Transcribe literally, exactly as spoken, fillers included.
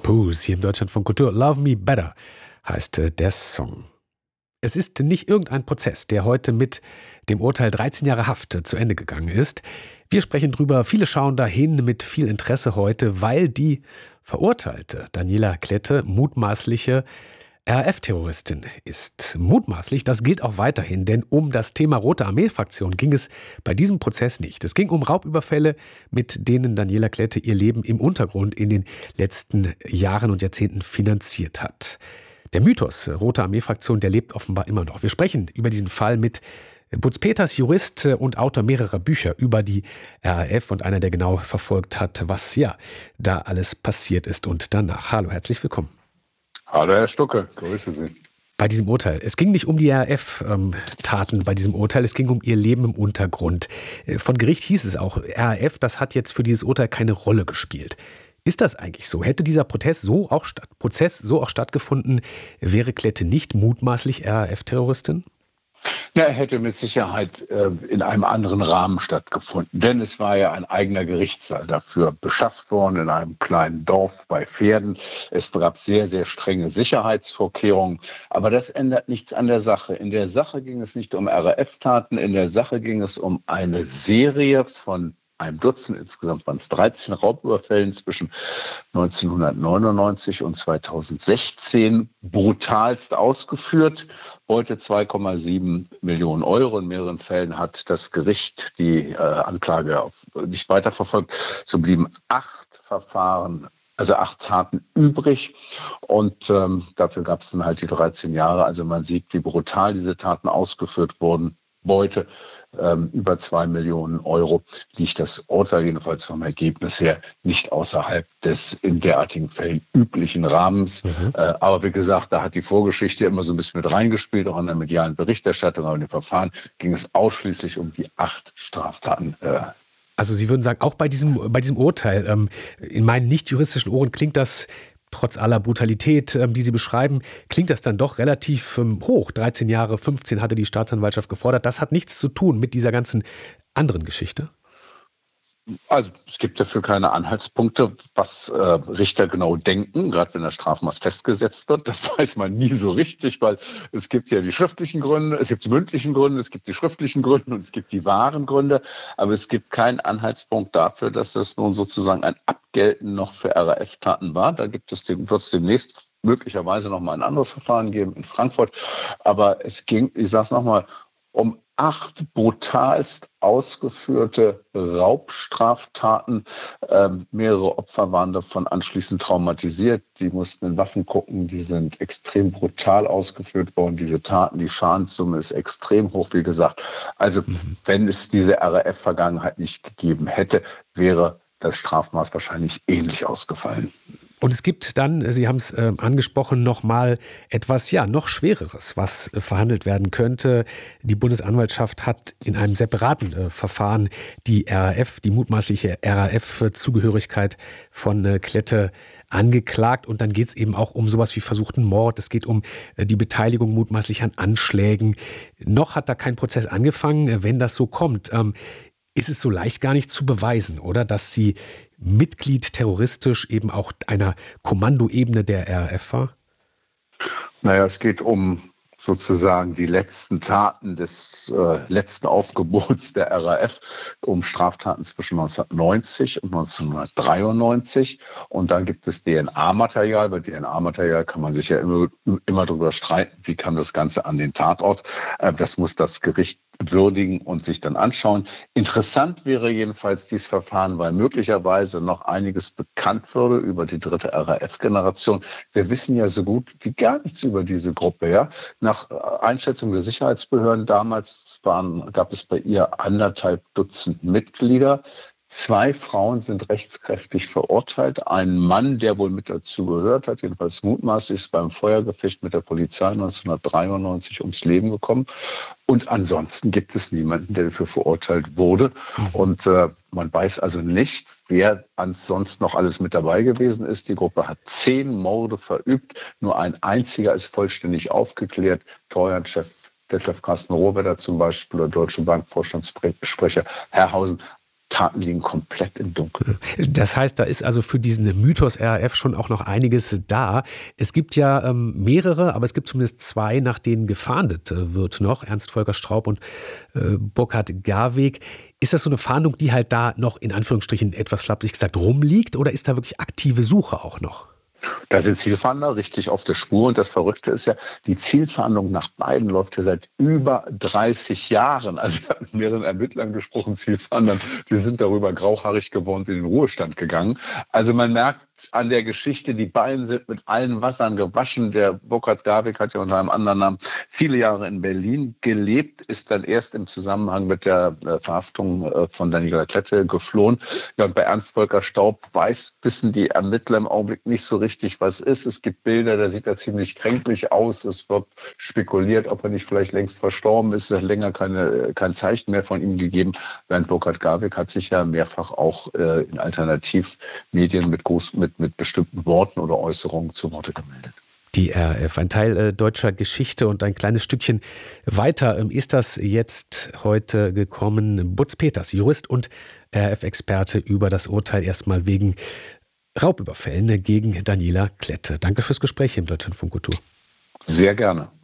Papoose hier im Deutschlandfunk Kultur. Love Me Better heißt äh, der Song. Es ist nicht irgendein Prozess, der heute mit dem Urteil dreizehn Jahre Haft zu Ende gegangen ist. Wir sprechen drüber, viele schauen dahin mit viel Interesse heute, weil die Verurteilte Daniela Klette mutmaßliche R A F-Terroristin ist. Mutmaßlich, das gilt auch weiterhin, denn um das Thema Rote Armee-Fraktion ging es bei diesem Prozess nicht. Es ging um Raubüberfälle, mit denen Daniela Klette ihr Leben im Untergrund in den letzten Jahren und Jahrzehnten finanziert hat. Der Mythos Rote Armee-Fraktion, der lebt offenbar immer noch. Wir sprechen über diesen Fall mit Butz Peters, Jurist und Autor mehrerer Bücher über die R A F und einer, der genau verfolgt hat, was ja da alles passiert ist und danach. Hallo, herzlich willkommen. Hallo Herr Stucke, grüße Sie. Bei diesem Urteil, es ging nicht um die R A F-Taten ähm, bei diesem Urteil, es ging um ihr Leben im Untergrund. Von Gericht hieß es auch, R A F, das hat jetzt für dieses Urteil keine Rolle gespielt. Ist das eigentlich so? Hätte dieser Prozess so auch, statt, Prozess so auch stattgefunden, wäre Klette nicht mutmaßlich R A F-Terroristin? Ja, er hätte mit Sicherheit äh, in einem anderen Rahmen stattgefunden, denn es war ja ein eigener Gerichtssaal dafür beschafft worden in einem kleinen Dorf bei Pferden. Es gab sehr, sehr strenge Sicherheitsvorkehrungen, aber das ändert nichts an der Sache. In der Sache ging es nicht um R A F-Taten, in der Sache ging es um eine Serie von einem Dutzend, insgesamt waren es dreizehn Raubüberfällen zwischen neunzehnhundertneunundneunzig und zweitausendsechzehn, brutalst ausgeführt. Heute zwei Komma sieben Millionen Euro. In mehreren Fällen hat das Gericht die äh, Anklage auf, nicht weiterverfolgt. So blieben acht Verfahren, also acht Taten übrig. Und ähm, dafür gab es dann halt die dreizehn Jahre. Also man sieht, wie brutal diese Taten ausgeführt wurden. Beute ähm, über zwei Millionen Euro, liegt das Urteil jedenfalls vom Ergebnis her nicht außerhalb des in derartigen Fällen üblichen Rahmens. Mhm. Äh, aber wie gesagt, da hat die Vorgeschichte immer so ein bisschen mit reingespielt, auch in der medialen Berichterstattung. Aber in dem Verfahren ging es ausschließlich um die acht Straftaten. Äh, Also Sie würden sagen, auch bei diesem, bei diesem Urteil, ähm, in meinen nicht juristischen Ohren klingt das trotz aller Brutalität, die Sie beschreiben, klingt das dann doch relativ hoch. dreizehn Jahre, fünfzehn hatte die Staatsanwaltschaft gefordert. Das hat nichts zu tun mit dieser ganzen anderen Geschichte. Also es gibt dafür keine Anhaltspunkte, was äh, Richter genau denken, gerade wenn das Strafmaß festgesetzt wird. Das weiß man nie so richtig, weil es gibt ja die schriftlichen Gründe, es gibt die mündlichen Gründe, es gibt die schriftlichen Gründe und es gibt die wahren Gründe. Aber es gibt keinen Anhaltspunkt dafür, dass das nun sozusagen ein Abgelten noch für R A F-Taten war. Da gibt es dem, wird es demnächst möglicherweise noch mal ein anderes Verfahren geben in Frankfurt. Aber es ging, ich sage es nochmal, um acht brutalst ausgeführte Raubstraftaten. Ähm, mehrere Opfer waren davon anschließend traumatisiert. Die mussten in Waffen gucken. Die sind extrem brutal ausgeführt worden. Diese Taten, die Schadenssumme ist extrem hoch, wie gesagt. Also mhm. wenn es diese R A F-Vergangenheit nicht gegeben hätte, wäre das Strafmaß wahrscheinlich ähnlich ausgefallen. Und es gibt dann, Sie haben es äh, angesprochen, noch mal etwas, ja, noch Schwereres, was äh, verhandelt werden könnte. Die Bundesanwaltschaft hat in einem separaten äh, Verfahren die R A F, die mutmaßliche R A F-Zugehörigkeit von äh, Klette angeklagt. Und dann geht es eben auch um sowas wie versuchten Mord. Es geht um äh, die Beteiligung mutmaßlich an Anschlägen. Noch hat da kein Prozess angefangen, äh, wenn das so kommt. Ähm, ist es so leicht gar nicht zu beweisen, oder? Dass sie Mitglied terroristisch eben auch einer Kommandoebene der R A F war? Naja, es geht um sozusagen die letzten Taten des äh, letzten Aufgebots der R A F, um Straftaten zwischen neunzehnhundertneunzig und neunzehnhundertdreiundneunzig. Und dann gibt es D N A-Material. Bei D N A-Material kann man sich ja immer, immer darüber streiten, wie kam das Ganze an den Tatort. Äh, das muss das Gericht würdigen und sich dann anschauen. Interessant wäre jedenfalls dieses Verfahren, weil möglicherweise noch einiges bekannt würde über die dritte R A F-Generation. Wir wissen ja so gut wie gar nichts über diese Gruppe. Ja? Nach Einschätzung der Sicherheitsbehörden damals waren, gab es bei ihr anderthalb Dutzend Mitglieder. Zwei Frauen sind rechtskräftig verurteilt. Ein Mann, der wohl mit dazu gehört hat, jedenfalls mutmaßlich, ist beim Feuergefecht mit der Polizei neunzehnhundertdreiundneunzig ums Leben gekommen. Und ansonsten gibt es niemanden, der dafür verurteilt wurde. Mhm. Und äh, man weiß also nicht, wer ansonsten noch alles mit dabei gewesen ist. Die Gruppe hat zehn Morde verübt. Nur ein einziger ist vollständig aufgeklärt. Treuhandchef Detlef Carsten Rohwedder zum Beispiel, der Deutsche Bank Vorstandssprecher Herrhausen, Taten liegen komplett im Dunkeln. Das heißt, da ist also für diesen Mythos R A F schon auch noch einiges da. Es gibt ja ähm, mehrere, aber es gibt zumindest zwei, nach denen gefahndet äh, wird noch. Ernst Volker Straub und äh, Burkhard Garweg. Ist das so eine Fahndung, die halt da noch in Anführungsstrichen etwas flapsig gesagt rumliegt, oder ist da wirklich aktive Suche auch noch? Da sind Zielfahnder richtig auf der Spur. Und das Verrückte ist ja, die Zielfahndung nach beiden läuft ja seit über dreißig Jahren. Also ich habe mit mehreren Ermittlern gesprochen, Zielfahndern, die sind darüber grauhaarig geworden, sind in den Ruhestand gegangen. Also man merkt an der Geschichte, die beiden sind mit allen Wassern gewaschen. Der Burkhard Garweg hat ja unter einem anderen Namen viele Jahre in Berlin gelebt, ist dann erst im Zusammenhang mit der Verhaftung von Daniela Klette geflohen. Ja, und bei Ernst Volker Straub weiß, wissen die Ermittler im Augenblick nicht so richtig, was ist. Es gibt Bilder, da sieht er ziemlich kränklich aus. Es wird spekuliert, ob er nicht vielleicht längst verstorben ist. Es hat länger keine, kein Zeichen mehr von ihm gegeben. Während Burkhard Garweg hat sich ja mehrfach auch äh, in Alternativmedien mit, groß, mit, mit bestimmten Worten oder Äußerungen zu Worte gemeldet. Die R A F, ein Teil äh, deutscher Geschichte, und ein kleines Stückchen weiter ähm, ist das jetzt heute gekommen. Butz Peters, Jurist und R A F-Experte, über das Urteil erstmal wegen Raubüberfällen gegen Daniela Klette. Danke fürs Gespräch im Deutschlandfunk Kultur. Sehr gerne.